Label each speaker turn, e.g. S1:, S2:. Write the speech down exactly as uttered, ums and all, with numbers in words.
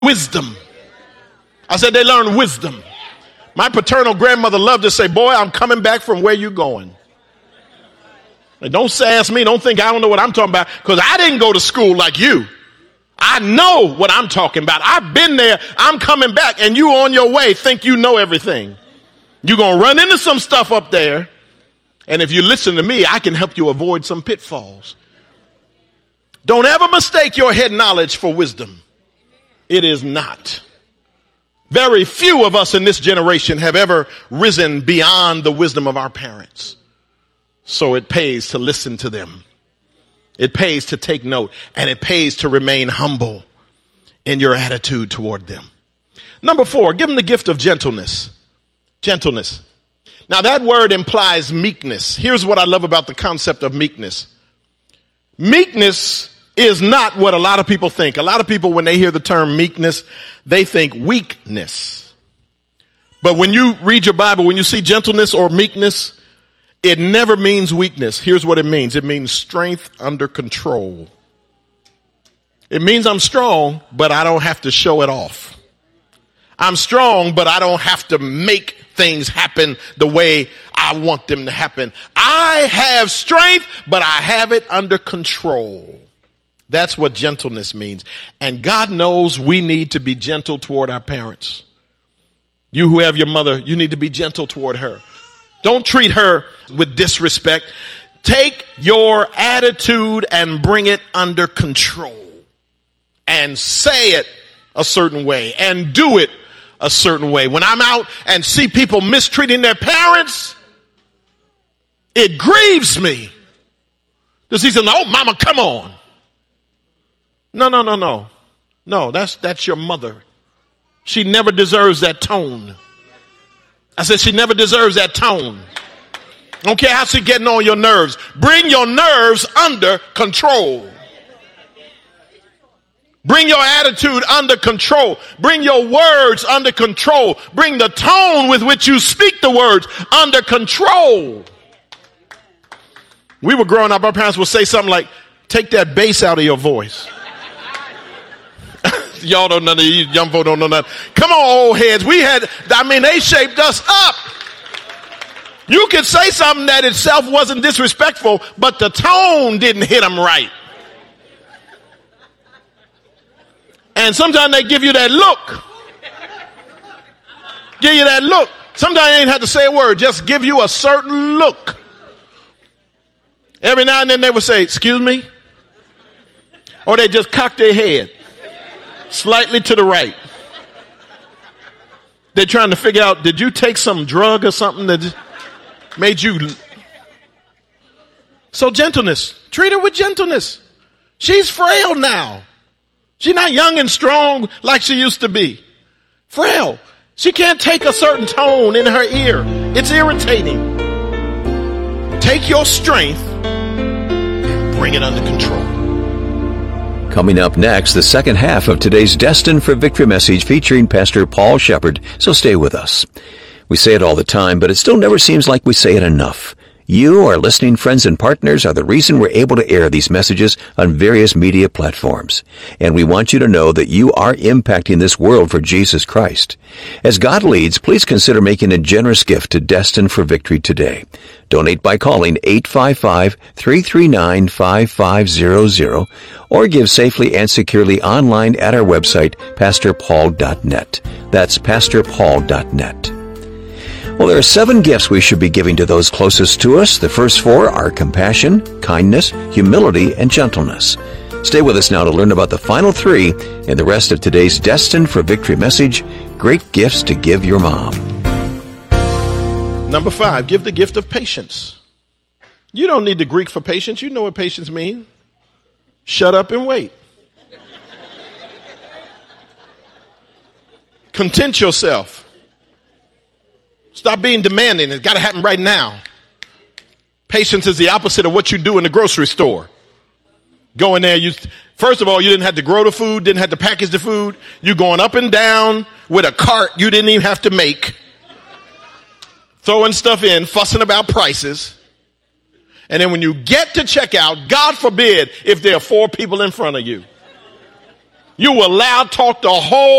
S1: wisdom. I said they learn wisdom. My paternal grandmother loved to say, boy, I'm coming back from where you're going. And don't sass me. Don't think I don't know what I'm talking about, because I didn't go to school like you. I know what I'm talking about. I've been there. I'm coming back, and you on your way think you know everything. You're going to run into some stuff up there. And if you listen to me, I can help you avoid some pitfalls. Don't ever mistake your head knowledge for wisdom. It is not. Very few of us in this generation have ever risen beyond the wisdom of our parents. So it pays to listen to them. It pays to take note, and it pays to remain humble in your attitude toward them. Number four, give them the gift of gentleness. Gentleness. Now that word implies meekness. Here's what I love about the concept of meekness. Meekness is not what a lot of people think. A lot of people, when they hear the term meekness, they think weakness. But when you read your Bible, when you see gentleness or meekness, it never means weakness. Here's what it means. It means strength under control. It means I'm strong, but I don't have to show it off. I'm strong, but I don't have to make things happen the way I want them to happen. I have strength, but I have it under control. That's what gentleness means. And God knows we need to be gentle toward our parents. You who have your mother, you need to be gentle toward her. Don't treat her with disrespect. Take your attitude and bring it under control. And say it a certain way and do it a certain way. When I'm out and see people mistreating their parents, it grieves me. Does he say, "Oh, mama, come on"? No, no, no, no. No, that's that's your mother. She never deserves that tone. I said she never deserves that tone. I don't care how she's getting on your nerves. Bring your nerves under control. Bring your attitude under control. Bring your words under control. Bring the tone with which you speak the words under control. We were growing up, our parents would say something like, "Take that bass out of your voice." Y'all don't know, you young folk don't know nothing. Come on, old heads. We had, I mean, they shaped us up. You could say something that itself wasn't disrespectful, but the tone didn't hit them right. And sometimes they give you that look. Give you that look. Sometimes they ain't have to say a word, just give you a certain look. Every now and then they would say, "Excuse me," or they just cock their head slightly to the right. They're trying to figure out, did you take some drug or something that made you? So gentleness. Treat her with gentleness. She's frail now. She's not young and strong like she used to be. Frail. She can't take a certain tone in her ear. It's irritating. Take your strength and bring it under control.
S2: Coming up next, the second half of today's Destined for Victory message featuring Pastor Paul Shepherd, so stay with us. We say it all the time, but it still never seems like we say it enough. You, our listening friends and partners, are the reason we're able to air these messages on various media platforms. And we want you to know that you are impacting this world for Jesus Christ. As God leads, please consider making a generous gift to Destined for Victory today. Donate by calling eight five five, three three nine, five five zero zero or give safely and securely online at our website, pastor paul dot net. That's pastor paul dot net. Well, there are seven gifts we should be giving to those closest to us. The first four are compassion, kindness, humility, and gentleness. Stay with us now to learn about the final three in the rest of today's Destined for Victory message, Great Gifts to Give Your Mom.
S1: Number five, give the gift of patience. You don't need the Greek for patience. You know what patience means. Shut up and wait. Content yourself. Stop being demanding. It's got to happen right now. Patience is the opposite of what you do in the grocery store. Go in there, you first of all, you didn't have to grow the food, didn't have to package the food. You're going up and down with a cart you didn't even have to make. Throwing stuff in, fussing about prices. And then when you get to checkout, God forbid if there are four people in front of you. You will loud talk the whole